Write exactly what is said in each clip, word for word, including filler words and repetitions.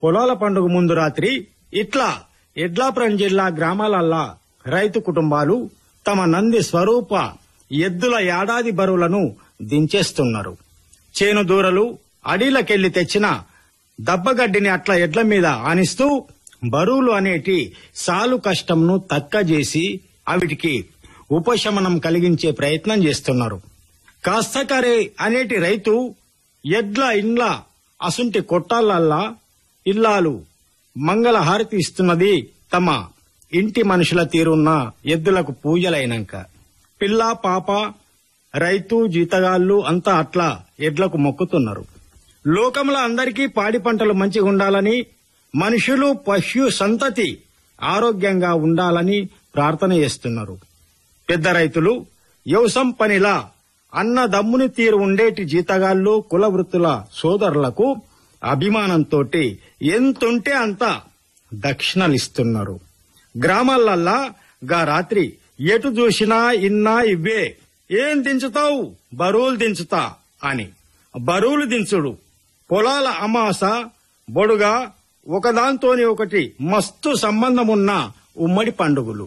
పొలాల పండుగ ముందు రాత్రి ఇట్లా ఎడ్లాపురం జిల్లా గ్రామాలల్లా రైతు కుటుంబాలు తమ నంది స్వరూప ఎద్దుల ఏడాది బరువులను దించేస్తున్నారు. చేను దూరలు అడీలకెళ్లి తెచ్చిన దబ్బగడ్డిని అట్లా ఎడ్ల మీద ఆనిస్తూ బరువులు అనేటి సాలు కష్టంను తక్కజేసి అవిటికి ఉపశమనం కలిగించే ప్రయత్నం చేస్తున్నారు. కాస్తకరే అనేటి రైతు ఎడ్ల ఇండ్ల అసుంటి కొట్టాలల్లా ఇల్లాలు మంగళహారతి ఇస్తున్నది తమ ఇంటి మనుషుల తీరున్న ఎద్దులకు పూజలైనాక. పిల్ల పాప రైతు జీతగాళ్లు అంతా అట్లా ఎడ్లకు మొక్కుతున్నారు. లోకంలో అందరికీ పాడి పంటలు మంచిగా ఉండాలని, మనుషులు పశు సంతతి ఆరోగ్యంగా ఉండాలని ప్రార్థన చేస్తున్నారు. పెద్ద రైతులు వ్యవసాయం పనిలా అన్నదమ్ముని తీరు ఉండేటి జీతగాళ్లు కుల వృత్తుల సోదరులకు అభిమానంతోటి ఎంతుంటే అంత దక్షిణలిస్తున్నారు. గ్రామాలల్లా గా రాత్రి ఎటు చూసినా ఇన్నా ఇవ్వే. ఏం దించుతావు? బరువులు దించుతా అని. బరువులు దించుడు, పొలాల అమాస, బొడుగా ఒకదాంతోని ఒకటి మస్తు సంబంధమున్న ఉమ్మడి పండుగలు.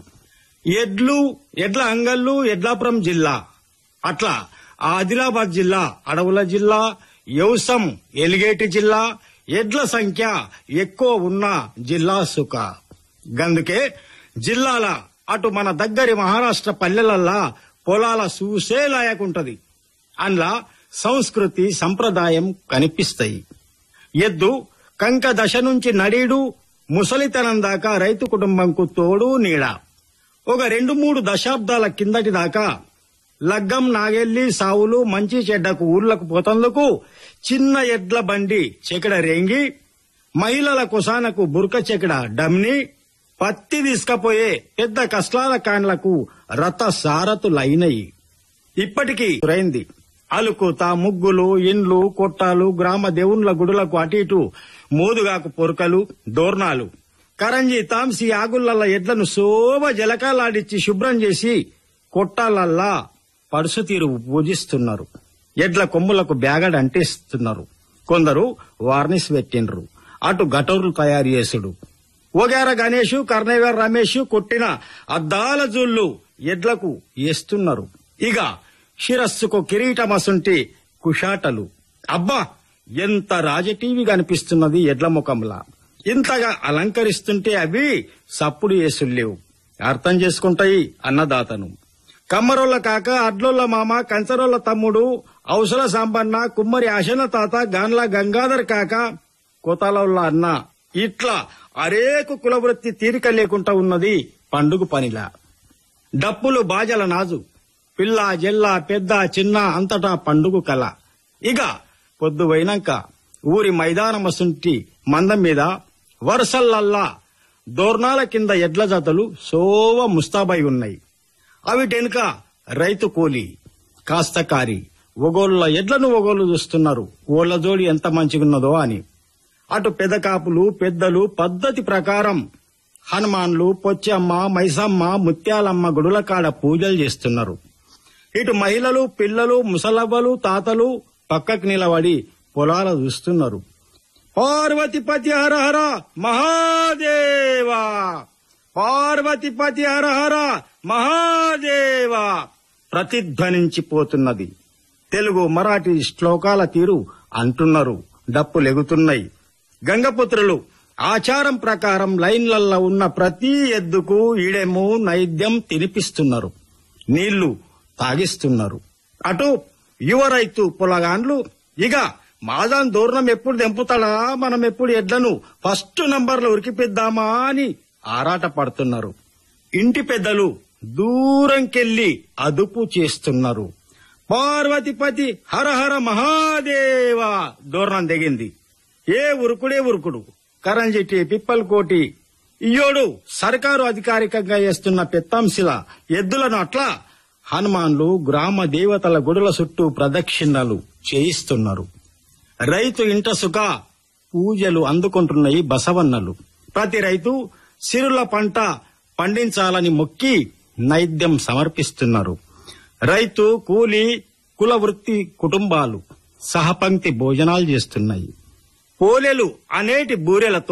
ఎడ్లు ఎడ్ల అంగళ్ళు ఎడ్లాపురం జిల్లా, అట్లా ఆదిలాబాద్ జిల్లా అడవుల జిల్లా, వ్యవసాయం ఎలిగేటి జిల్లా, ఎడ్ల సంఖ్య ఎక్కువ ఉన్న జిల్లా సుఖ. గందుకే జిల్లాల అటు మన దగ్గరి మహారాష్ట్ర పల్లెలల్లా పొలాల చూసే లాయకుంటది. అందులో సంస్కృతి సంప్రదాయం కనిపిస్తాయి. ఎద్దు కంక దశ నుంచి నడీడు ముసలితనం దాకా రైతు కుటుంబంకు తోడు నీడ. ఒక రెండు మూడు దశాబ్దాల కిందటి దాకా లగ్గం నాగెల్లి సావులు మంచి చెడ్డకు ఊర్లకు పోతందుకు చిన్న ఎడ్ల బండి చెకడ రేంగి, మహిళల కుసానకు బురక చెకడ డమ్ని, పత్తి తీసుకపోయే పెద్ద కష్టాల కాండ్లకు రథ సారథులైనయి. ఇప్పటికీ రైంది అలుకుత ముగ్గులు, ఇండ్లు, కొట్టాలు, గ్రామ దేవుళ్ల గుడులకు అటు ఇటు మోదుగాకు పొరకలు, దోర్నాలు, కరంజీ తాంసి ఆగుళ్లల్ల ఎడ్లను శోభ జలకాలాడిచ్చి శుభ్రం చేసి కొట్టాలల్లా పడుసు తీరు పూజిస్తున్నారు. ఎడ్ల కొమ్ములకు బ్యాగడ్ అంటిస్తున్నారు. కొందరు వార్నిస్ పెట్టిండ్రు. అటు గటోర్లు తయారు చేసుడు. ఓగార గణేష్, కర్ణేగారు రమేష్ కొట్టిన అద్దాల జూళ్లు ఎడ్లకు వేస్తున్నారు. ఇక శిరస్సుకు కిరీటమసుంటి కుషాటలు. అబ్బా, ఎంత రాజటీవీ కనిపిస్తున్నది ఎడ్ల ముఖంలా. ఇంతగా అలంకరిస్తుంటే అవి సప్పుడు చేసులేవు. అర్థం చేసుకుంటాయి అన్నదాతను. కమ్మరోళ్ల కాక, అడ్లోళ్ల మామ, కంచరోళ్ల తమ్ముడు, ఔసల సాంబన్న, కుమ్మరి ఆశన తాత, గాన్ల గంగాధర్ కాక, కోతాలోళ్ల అన్న, ఇట్లా అరేకు కులవృత్తి తీరిక లేకుండా ఉన్నది పండుగ పనిలా. డప్పులు బాజల నాజు, పిల్ల జెల్ల పెద్ద చిన్న అంతటా పండుగ కల. ఇక పొద్దు పోయినాక ఊరి మైదానమసుంటి మందం మీద వరుసల్లల్లా దోర్నాల కింద ఎడ్ల జతలు సోవ ముస్తాబై ఉన్నాయి. అవిటెనుక రైతు కూలి, కాస్తకారి ఒగోళ్ల ఎడ్లను ఒగోళ్లు చూస్తున్నారు. ఓళ్ల జోడి ఎంత మంచిగున్నదో అని. అటు పెదకాపులు పెద్దలు పద్ధతి ప్రకారం హనుమాన్లు, పొచ్చమ్మ, మైసమ్మ, ముత్యాలమ్మ గుడుల కాడ పూజలు చేస్తున్నారు. ఇటు మహిళలు, పిల్లలు, ముసలవ్వలు, తాతలు పక్కకు నిలబడి పొలాల చూస్తున్నారు. పార్వతిపతి హర హర మహాదేవా, పార్వతిపతి హర హర మహాదేవా ప్రతిధ్వనించిపోతున్నది. తెలుగు మరాఠీ శ్లోకాల తీరు అంటున్నారు. డప్పులెగుతున్నాయి. గంగపుత్రులు ఆచారం ప్రకారం లైన్లల్లో ఉన్న ప్రతి ఎద్దుకు ఈడెము నైద్యం తినిపిస్తున్నారు. నీళ్లు తాగిస్తున్నారు. అటు యువ రైతు పొలగాండ్లు ఇక మాదాన్ దూర్ణం ఎప్పుడు దెంపుతాడా, మనం ఎప్పుడు ఎడ్లను ఫస్ట్ నంబర్లో ఉరికిపిద్దామా అని ఆరాట పడుతున్నారు. ఇంటి పెద్దలు దూరంకెళ్లి అదుపు చేస్తున్నారు. పార్వతిపతి హరహర మహాదేవా దూర్ణం దిగింది. ఏ ఉరుకుడే ఉరుకుడు. కరంజిటి, పిప్పల్కోటి ఇయ్యోడు సర్కారు అధికారికంగా చేస్తున్న పెత్తంశిల ఎద్దులను అట్లా హనుమాన్లు గ్రామ దేవతల గుడుల చుట్టూ ప్రదక్షిణలు చేయిస్తున్నారు. రైతు ఇంట సుఖ పూజలు అందుకుంటున్నాయి బసవన్నలు. ప్రతి రైతు సిరుల పంట పండించాలని మొక్కి నైద్యం సమర్పిస్తున్నారు. రైతు, కూలి, కుల వృత్తి కుటుంబాలు సహపంక్తి భోజనాలు చేస్తున్నాయి. పోలెలు అనేటి బూరెలతో